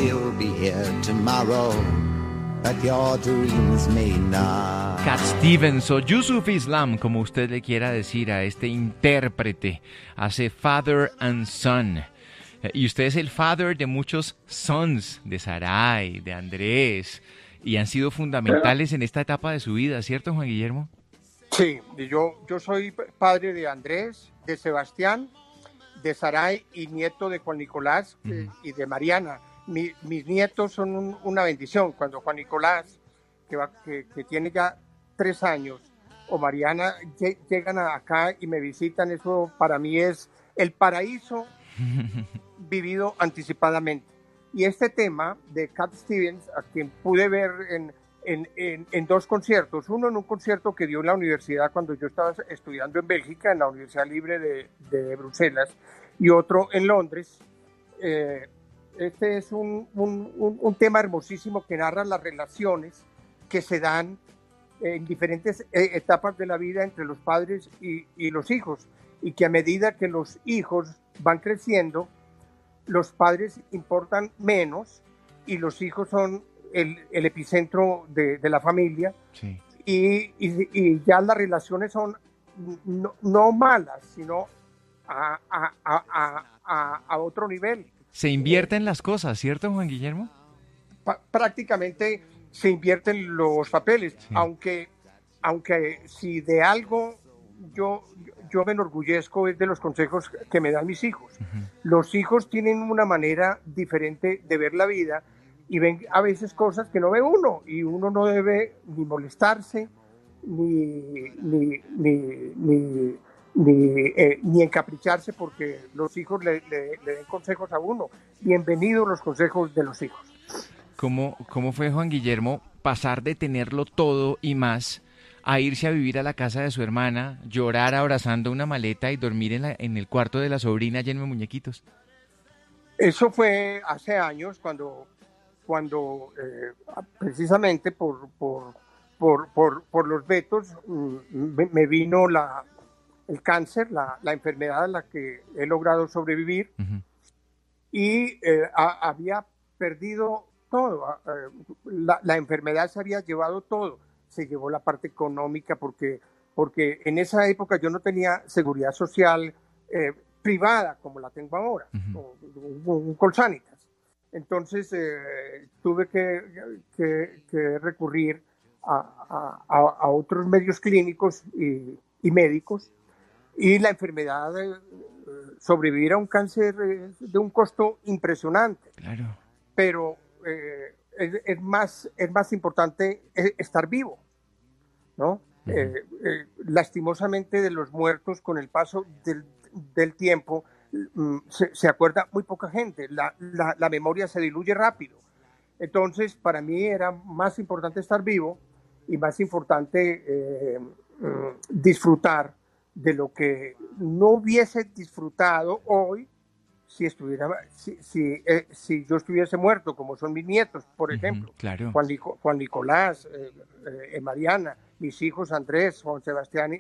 still be here tomorrow, but your dreams may not. Cat Stevens o Yusuf Islam, como usted le quiera decir a este intérprete, hace Father and Son. Y usted es el father de muchos sons, de Sarai, de Andrés, y han sido fundamentales en esta etapa de su vida, ¿cierto, Juan Guillermo? Sí, yo soy padre de Andrés, de Sebastián, de Sarai y nieto de Juan Nicolás y de Mariana. Mis nietos son una bendición. Cuando Juan Nicolás, que tiene ya 3 años, o Mariana llegan acá y me visitan, eso para mí es el paraíso vivido anticipadamente. Y este tema de Cat Stevens, a quien pude ver en 2 conciertos, uno en un concierto que dio en la universidad cuando yo estaba estudiando en Bélgica, en la Universidad Libre de Bruselas, y otro en Londres. Este es un tema hermosísimo que narra las relaciones que se dan en diferentes etapas de la vida entre los padres y los hijos, y que a medida que los hijos van creciendo, los padres importan menos y los hijos son el epicentro de la familia. Sí. Y ya las relaciones son no malas, sino a otro nivel. Se invierten las cosas, ¿cierto, Juan Guillermo? Prácticamente se invierten los papeles, sí. aunque si de algo yo me enorgullezco es de los consejos que me dan mis hijos. Uh-huh. Los hijos tienen una manera diferente de ver la vida y ven a veces cosas que no ve uno, y uno no debe ni molestarse ni encapricharse porque los hijos le den consejos a uno. Bienvenidos los consejos de los hijos. ¿Cómo fue, Juan Guillermo, pasar de tenerlo todo y más a irse a vivir a la casa de su hermana, llorar abrazando una maleta y dormir en el cuarto de la sobrina lleno de muñequitos? Eso fue hace años cuando precisamente por los vetos me vino el cáncer, la enfermedad a la que he logrado sobrevivir. Uh-huh. Y había perdido todo. La enfermedad se había llevado todo. Se llevó la parte económica porque en esa época yo no tenía seguridad social privada como la tengo ahora, uh-huh. un Colsanitas. Entonces tuve que recurrir a otros medios clínicos y médicos, y la enfermedad, sobrevivir a un cáncer de un costo impresionante. Claro. Pero es más importante estar vivo, ¿no? Uh-huh. Lastimosamente de los muertos, con el paso del tiempo, se acuerda muy poca gente, la memoria se diluye rápido. Entonces, para mí era más importante estar vivo y más importante disfrutar de lo que no hubiese disfrutado hoy si yo estuviese muerto, como son mis nietos, por ejemplo. Claro. Juan Nicolás, Mariana, mis hijos Andrés, Juan Sebastián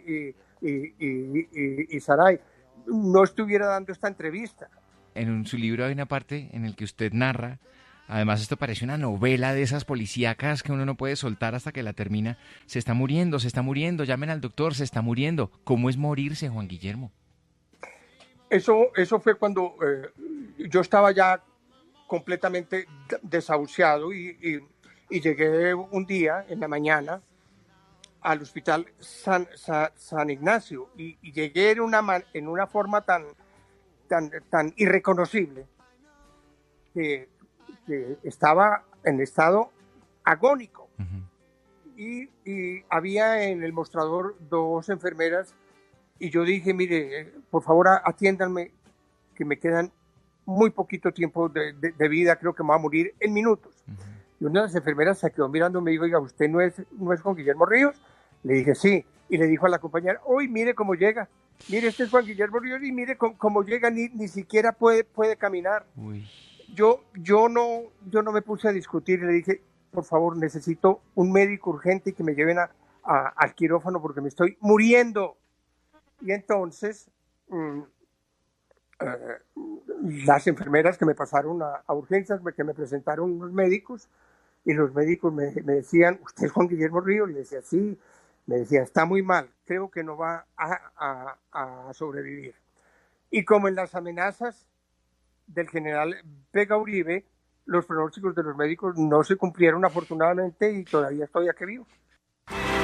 y Sarai. No estuviera dando esta entrevista. En su libro hay una parte en la que usted narra, además esto parece una novela de esas policíacas que uno no puede soltar hasta que la termina. Se está muriendo, llamen al doctor, se está muriendo. ¿Cómo es morirse, Juan Guillermo? Eso fue cuando yo estaba ya completamente desahuciado y llegué un día en la mañana al hospital San Ignacio y llegué en una forma tan irreconocible que estaba en estado agónico. Uh-huh. Y había en el mostrador 2 enfermeras y yo dije, mire, por favor atiéndanme, que me quedan muy poquito tiempo de vida, creo que me va a morir en minutos. Uh-huh. Y una de las enfermeras se quedó mirando y me dijo, oiga, ¿usted no es Juan Guillermo Ríos? Le dije, sí. Y le dijo a la compañera, hoy mire cómo llega. Mire, este es Juan Guillermo Ríos y mire cómo llega, ni siquiera puede caminar. Uy. Yo no me puse a discutir y le dije, por favor, necesito un médico urgente y que me lleven al quirófano porque me estoy muriendo. Y entonces las enfermeras que me pasaron a urgencias, que me presentaron unos médicos, y los médicos me decían, ¿usted es Juan Guillermo Ríos? Le decía, sí. Me decía, está muy mal, creo que no va a sobrevivir. Y como en las amenazas del general Vega Uribe, los pronósticos de los médicos no se cumplieron afortunadamente y todavía estoy aquí vivo.